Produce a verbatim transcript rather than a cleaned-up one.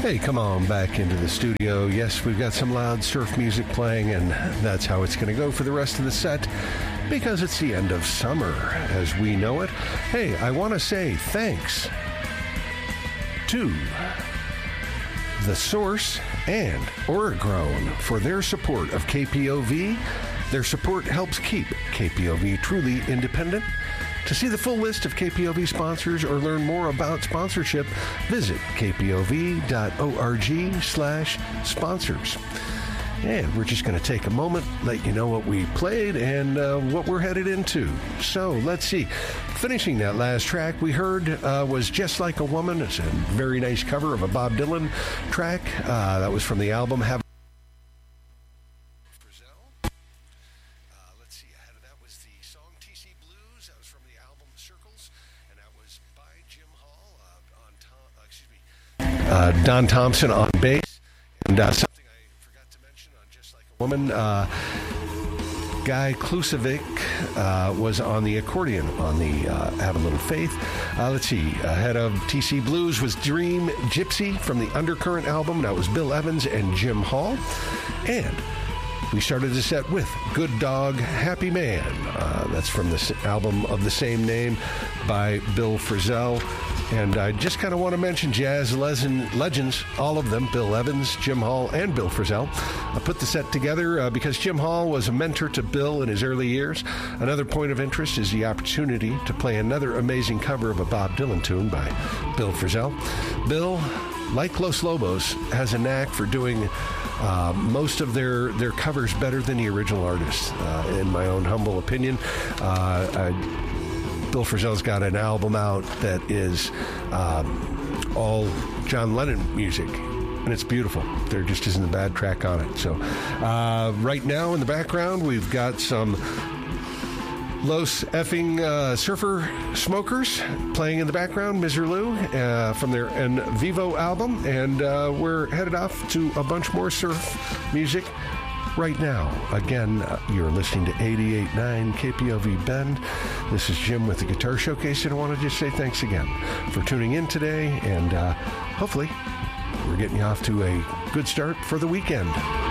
Hey, come on back into the studio. Yes, we've got some loud surf music playing, and that's how it's going to go for the rest of the set because it's the end of summer as we know it. Hey, I want to say thanks to The Source and Oragrown for their support of K P O V. Their support helps keep K P O V truly independent. To see the full list of K P O V sponsors or learn more about sponsorship, visit kpov.org slash sponsors. And we're just going to take a moment, let you know what we played and uh, what we're headed into. So let's see. Finishing that last track we heard uh, was Just Like a Woman. It's a very nice cover of a Bob Dylan track. Uh, that was from the album Have Uh, Don Thompson on bass, and uh, something I forgot to mention on Just Like a Woman, uh, Guy Klusevic uh, was on the accordion on the uh, Have a Little Faith. Uh, let's see, ahead of T C Blues was Dream Gypsy from the Undercurrent album. That was Bill Evans and Jim Hall. And we started the set with Good Dog, Happy Man. Uh, that's from the album of the same name by Bill Frisell. And I just kind of want to mention jazz legend, legends, all of them, Bill Evans, Jim Hall, and Bill Frisell. I put the set together uh, because Jim Hall was a mentor to Bill in his early years. Another point of interest is the opportunity to play another amazing cover of a Bob Dylan tune by Bill Frisell. Bill, like Los Lobos, has a knack for doing uh, most of their, their covers better than the original artists, uh, in my own humble opinion. Uh, I, Bill Frisell's got an album out that is um, all John Lennon music, and it's beautiful. There just isn't a bad track on it. So uh, right now in the background, we've got some Los Effing uh, Surfer Smokers playing in the background, Mister Lou, uh, from their En Vivo album, and uh, we're headed off to a bunch more surf music right now. Again, uh, you're listening to eighty-eight point nine K P O V Bend. This is Jim with the Guitar Showcase, and I want to just say thanks again for tuning in today, and uh, hopefully we're getting you off to a good start for the weekend.